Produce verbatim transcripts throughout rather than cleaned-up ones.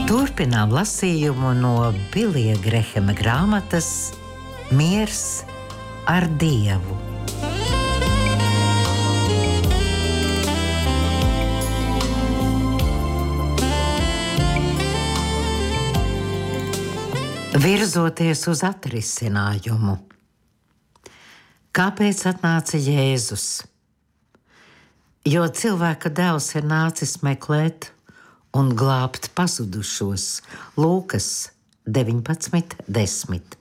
Turpinām lasījumu no Bilija Grehema grāmatas Miers ar Dievu. Virzoties uz atrisinājumu. Kāpēc atnāca Jēzus? Jo cilvēka dēls ir nācis meklēt un glābt pazudušos. Lūkas deviņpadsmit desmit.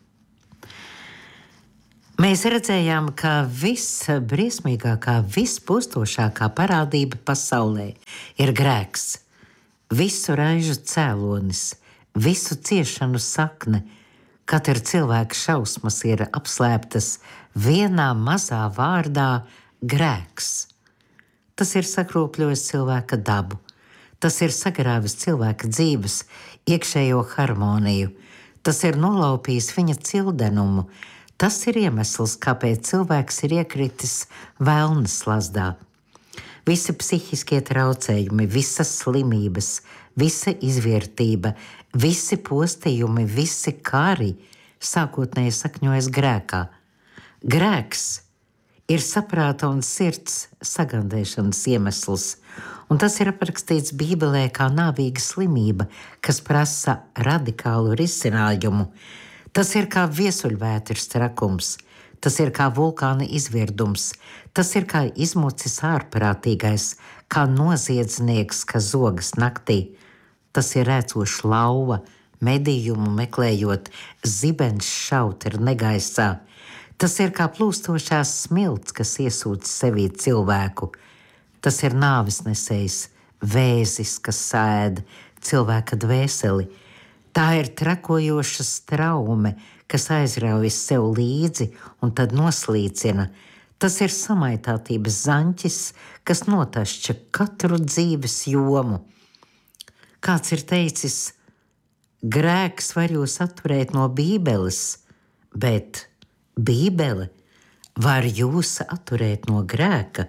Mēs redzējām, ka visbriesmīgākā, vispustošākā parādība pasaulē ir grēks, visu raižu cēlonis, visu ciešanu sakne. Katra cilvēka šausmas ir apslēptas vienā mazā vārdā – grēks. Tas ir sakropļojis cilvēka dabu. Tas ir sagrāvis cilvēka dzīves iekšējo harmoniju. Tas ir nolaupījis viņa cildenumu. Tas ir iemesls, kāpēc cilvēks ir iekritis velna slazdā. Visi psihiskie traucējumi, visas slimības, visa izvērtība, visi postījumi, visi kari sākotnēji sakņojas grēkā. Grēks ir saprāta un sirds sagandēšanas iemesls, un tas ir aprakstīts Bībelē kā nāvīga slimība, kas prasa radikālu risinājumu. Tas ir kā viesuļvētras trakums, tas ir kā vulkāna izvirdums, tas ir kā izmucis ārprātīgais, kā noziedznieks, kas zogas naktī. Tas ir rēcošs lauva, medījumu meklējot, zibens šaut ir negaisā. Tas ir kā plūstošās smilts, kas iesūc sevī cilvēku. Tas ir nāvisnesējs, vēzis, kas sēda cilvēka dvēseli. Tā ir trakojoša straume, kas aizraujas sev līdzi un tad noslīcina. Tas ir samaitātības zaņķis, kas notašķa katru dzīves jomu. Kāds ir teicis, grēks var jūs atturēt no Bībeles, bet Bībele var jūs atturēt no grēka.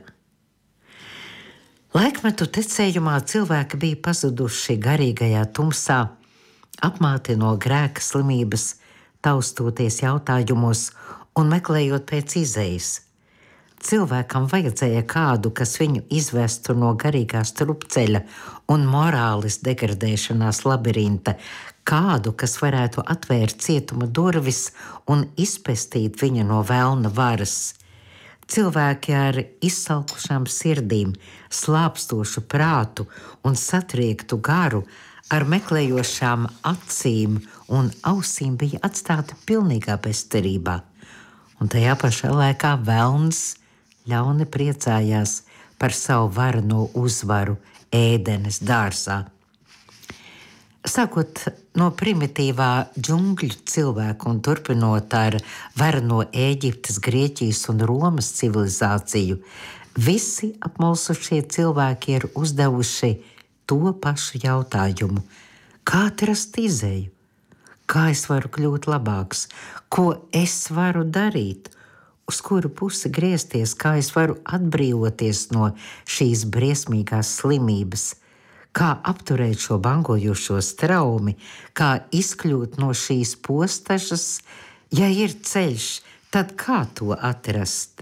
Laikmetu tecējumā cilvēki bija pazuduši garīgajā tumsā, apmāti no grēka slimības, taustoties jautājumos un meklējot pēc izejas. Cilvēkam vajadzēja kādu, kas viņu izvestu no garīgā strupceļa un morāles degradēšanās labirinta, kādu, kas varētu atvērt cietuma durvis un izpestīt viņu no velna varas. Cilvēki ar izsalkušām sirdīm, slāpstošu prātu un satriektu garu, ar meklējošām acīm un ausīm bija atstāti pilnīgā bezcerībā. Un tajā pašā laikā velns ļauni priecājās par savu vareno uzvaru Ēdenes dārzā. Sākot no primitīvā džungļu cilvēku un turpinot ar vareno Ēģiptes, Grieķijas un Romas civilizāciju, visi apmulsušie cilvēki ir uzdevuši to pašu jautājumu. Kā atrast izēju? Kā es varu kļūt labāks? Ko es varu darīt? Uz kuru pusi griezties? Kā es varu atbrīvoties no šīs briesmīgās slimības? Kā apturēt šo bangojošo straumi? Kā izkļūt no šīs postažas? Ja ir ceļš, tad kā to atrast?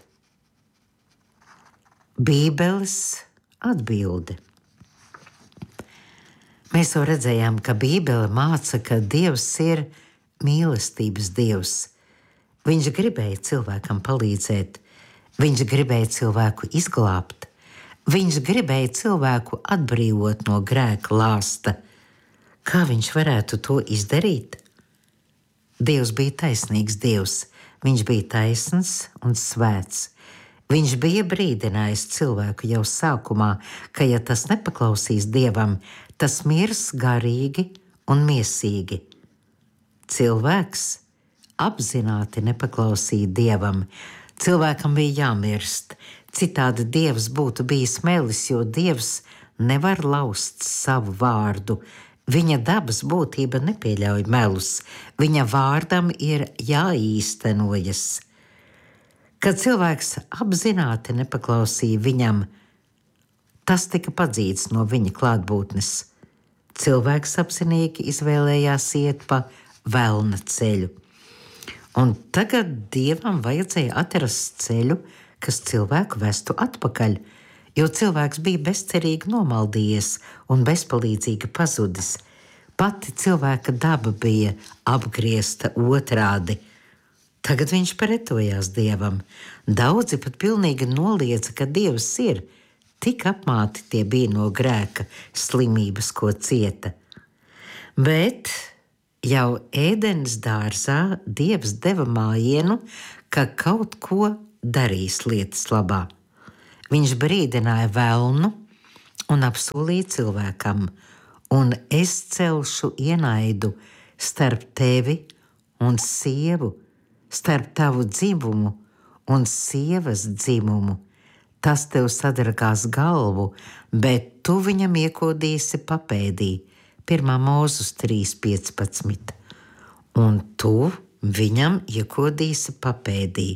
Bībeles atbilde. Mēs jau redzējām, ka Bībele māca, ka Dievs ir mīlestības Dievs. Viņš gribēja cilvēkam palīdzēt, viņš gribēja cilvēku izglābt, viņš gribēja cilvēku atbrīvot no grēka lāsta. Kā viņš varētu to izdarīt? Dievs bija taisnīgs Dievs, viņš bija taisns un svēts. Viņš bija brīdinājis cilvēku jau sākumā, ka ja tas nepaklausīs Dievam, tas mirs garīgi un miesīgi. Cilvēks apzināti nepaklausīja Dievam. Cilvēkam bija jāmirst, citādi Dievs būtu bijis melis, jo Dievs nevar laust savu vārdu. Viņa dabas būtība nepieļauj melus, viņa vārdam ir jāīstenojas. Kad cilvēks apzināti nepaklausīja viņam, tas tika padzīts no viņa klātbūtnes. cilvēks apzinīgi izvēlējās iet pa velna ceļu. Un tagad Dievam vajadzēja atrast ceļu, kas cilvēku vestu atpakaļ, jo cilvēks bija bezcerīgi nomaldījies un bezpalīdzīgi pazudis. Pati cilvēka daba bija apgriezta otrādi. Tagad viņš pretojās Dievam. Daudzi pat pilnīgi noliedza, ka Dievs ir. Tik apmāti tie bija no grēka slimības, ko cieta. Bet jau Ēdenes dārzā Dievs deva mājienu, ka kaut ko darīs lietas labā. Viņš brīdināja velnu un apsolīja cilvēkam: un es celšu ienaidu starp tevi un sievu, starp tavu dzimumu un sievas dzimumu. Tas tev sadragās galvu, bet tu viņam iekodīsi papēdī. pirmā Mūzes trīs piecpadsmit. Un tu viņam iekodīsi papēdī.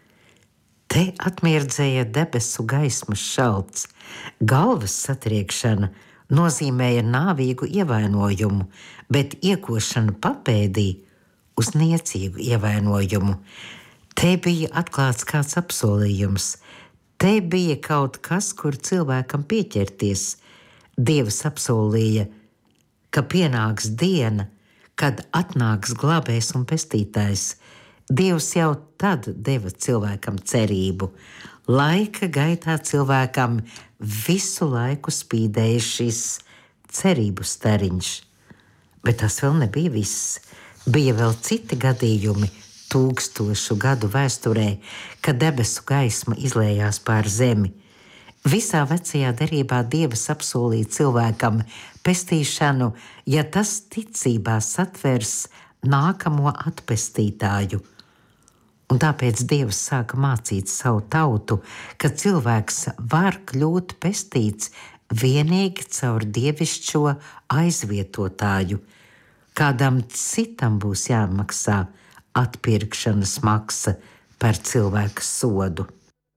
Te atmirdzēja debesu gaismas šalts. Galvas satriekšana nozīmēja nāvīgu ievainojumu, bet iekošana papēdī uz niecīgu ievainojumu. Te bija atklāts kāds apsolījums. Te bija kaut kas, kur cilvēkam pieķerties. Dievs apsolīja, ka pienāks diena, kad atnāks glābējs un pestītājs. Dievs jau tad deva cilvēkam cerību. Laika gaitā cilvēkam visu laiku spīdēja šis cerību stariņš. Bet tas vēl nebija viss. Bija vēl citi gadījumi tūkstošu gadu vēsturē, kad debesu gaisma izlējās pār zemi. Visā vecajā derībā Dievs apsolīja cilvēkam pestīšanu, ja tas ticībā satvers nākamo atpestītāju. Un tāpēc Dievs sāka mācīt savu tautu, ka cilvēks var kļūt pestīts vienīgi caur dievišķo aizvietotāju. Kādam citam būs jāmaksā atpirkšanas maksa par cilvēka sodu.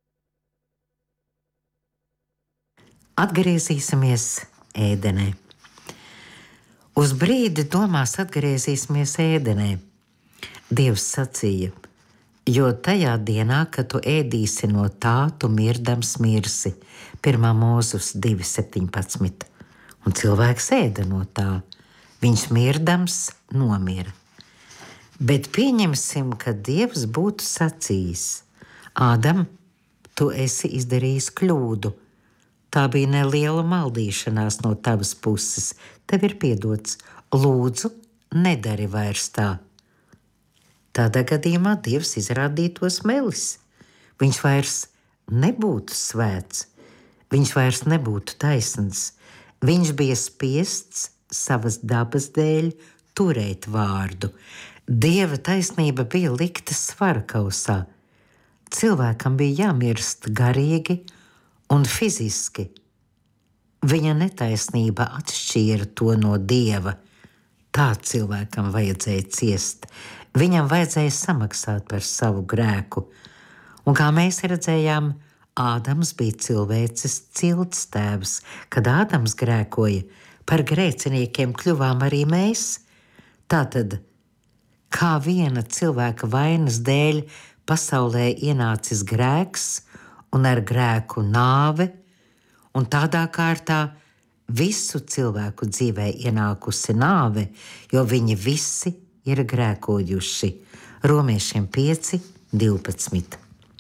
Atgriezīsimies Ēdenē. Uz brīdi domās atgriezīsimies Ēdenē. Dievs sacīja: jo tajā dienā, kad tu ēdīsi no tā, tu mirdams mirsi. pirmā Mūzes divi septiņpadsmit. Un cilvēks ēda no tā. Viņš mirdams nomira. Bet pieņemsim, ka Dievs būtu sacījis: Ādam, tu esi izdarījis kļūdu. Tā bija neliela maldīšanās no tavas puses. Tev ir piedots. Lūdzu, nedari vairs tā. Tādā gadījumā Dievs izrādītos melis. Viņš vairs nebūtu svēts. Viņš vairs nebūtu taisns. Viņš bija spiests savas dabas dēļ turēt vārdu. Dieva taisnība bija likta svarkausā. Cilvēkam bija jāmirst garīgi un fiziski. Viņa netaisnība atšķīra to no Dieva. Tā cilvēkam vajadzēja ciest. Viņam vajadzēja samaksāt par savu grēku. Un kā mēs redzējām, Ādams bija cilvēces cilts tēvs. Kad Ādams grēkoja, par grēciniekiem kļuvām arī mēs. Tātad, kā viena cilvēka vainas dēļ pasaulē ienācis grēks un ar grēku nāve, un tādā kārtā visu cilvēku dzīvē ienākusi nāve, jo viņi visi ir grēkojuši. Romiešiem pieci divpadsmit.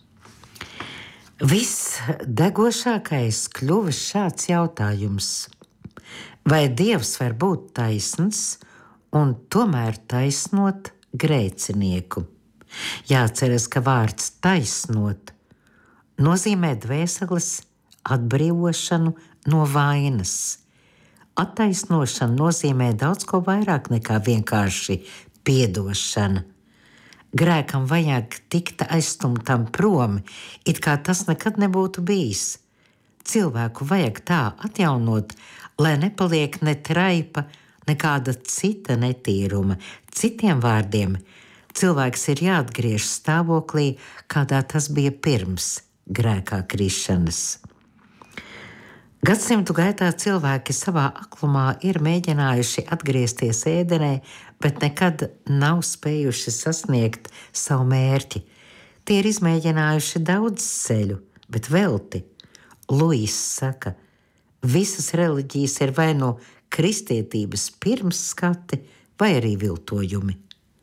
Viss degošākais kļuvis šāds jautājums: vai Dievs var būt taisns un tomēr taisnot grēcinieku? Jāatceras, ka vārds taisnot nozīmē dvēseles atbrīvošanu no vainas. Attaisnošana nozīmē daudz ko vairāk nekā vienkārši piedošana. Grēkam vajag tikt aizstumtam prom, it kā tas nekad nebūtu bijis. Cilvēku vajag tā atjaunot, lai nepaliek ne traipa, nekāda cita netīruma. Citiem vārdiem, cilvēks ir jāatgriež stāvoklī, kādā tas bija pirms grēkā krišanas. Gadsimtu gaitā cilvēki savā aklumā ir mēģinājuši atgriezties ēdenē, bet nekad nav spējuši sasniegt savu mērķi. Tie ir izmēģinājuši daudz ceļu, bet velti. Luīs saka, visas reliģijas ir vai no kristietības pirmsskati, vai arī viltojumi.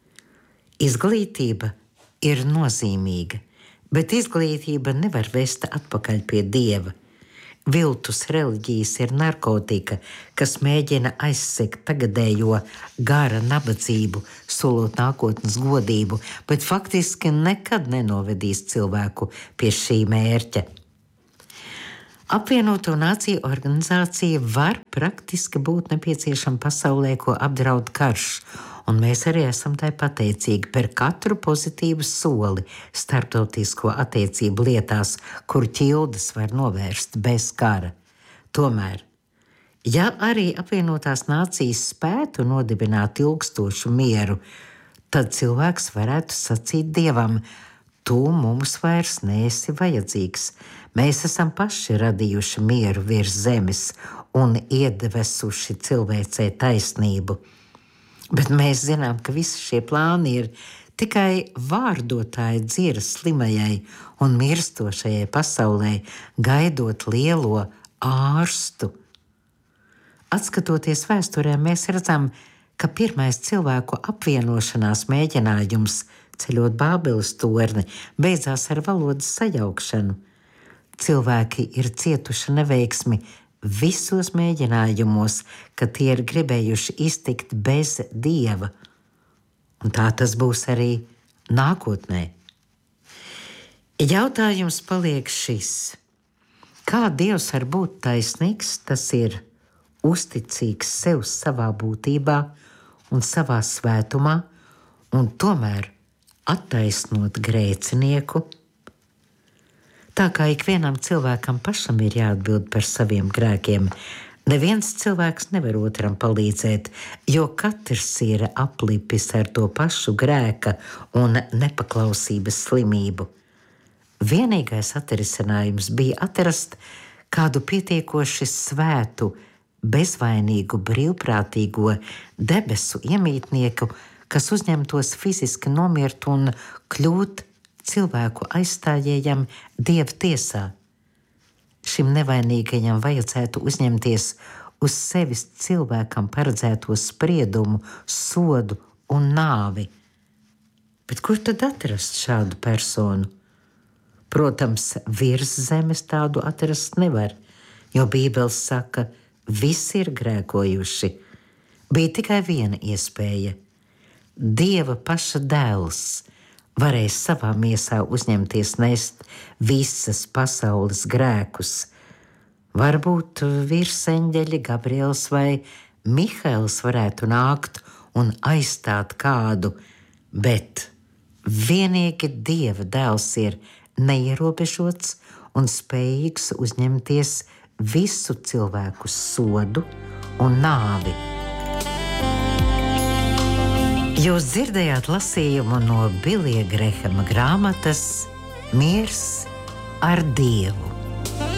Izglītība ir nozīmīga, bet izglītība nevar vest atpakaļ pie Dieva. Viltus reliģijas ir narkotika, kas mēģina aizsegt tagadējo gara nabadzību, solot nākotnes godību, bet faktiski nekad nenovedīs cilvēku pie šī mērķa. Apvienoto Nāciju organizācija var praktiski būt nepieciešama pasaulē, ko apdraud karš, un mēs arī esam tai pateicīgi par katru pozitīvu soli starptautisko attiecību lietās, kur ķildes var novērst bez kara. Tomēr, ja arī apvienotās nācijas spētu nodibināt ilgstošu mieru, tad cilvēks varētu sacīt Dievam, tu mums vairs neesi vajadzīgs. Mēs esam paši radījuši mieru virs zemes un iedevesuši cilvēcei taisnību. Bet mēs zinām, ka visi šie plāni ir tikai vārdotāji dzira slimajai un mirstošajai pasaulē, gaidot lielo ārstu. Atskatoties vēsturē, mēs redzam, ka pirmais cilvēku apvienošanās mēģinājums ceļot Bābeles torni beidzās ar valodas sajaukšanu. Cilvēki ir cietuši neveiksmi visos mēģinājumos, ka tie ir gribējuši iztikt bez Dieva. Un tā tas būs arī nākotnē. Jautājums paliek šis. Kā Dievs var būt taisnīgs, tas ir uzticīgs sev savā būtībā un savā svētumā, un tomēr attaisnot grēcinieku? Tā kā ikvienam cilvēkam pašam ir jāatbild par saviem grēkiem, neviens cilvēks nevar otram palīdzēt, jo katrs ir aplipis ar to pašu grēka un nepaklausības slimību. Vienīgais atrisinājums bija atrast kādu pietiekoši svētu, bezvainīgu, brīvprātīgo debesu iemītnieku, kas uzņemtos fiziski nomirt un kļūt cilvēku aizstājējam Dieva tiesā. Šim nevainīgajam vajadzētu uzņemties uz sevis cilvēkam paredzēto spriedumu, sodu un nāvi. Bet kur tad atrast šādu personu? Protams, virs zemes tādu atrast nevar, jo Bībele saka, visi ir grēkojuši. Bija tikai viena iespēja. Dieva paša dēls varēja savā miesā uzņemties nest visas pasaules grēkus. Varbūt virseņģeļi Gabriels vai Mihails varētu nākt un aizstāt kādu, bet vienīgi Dieva dēls ir neierobežots un spējīgs uzņemties visu cilvēku sodu un nāvi. Jūs dzirdējāt lasījumu no Bilija Grehama grāmatas Miers ar Dievu.